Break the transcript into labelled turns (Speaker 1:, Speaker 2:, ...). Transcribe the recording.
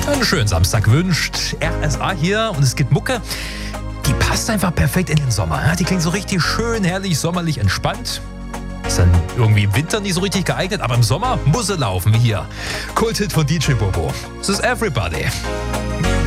Speaker 1: einen schönen Samstag wünscht RSA hier und es gibt Mucke, die passt einfach perfekt in den Sommer. Die klingt so richtig schön, herrlich, sommerlich, entspannt. Ist dann irgendwie im Winter nicht so richtig geeignet, aber im Sommer muss sie laufen, wie hier. Kulthit von DJ Bobo. Das ist Everybody.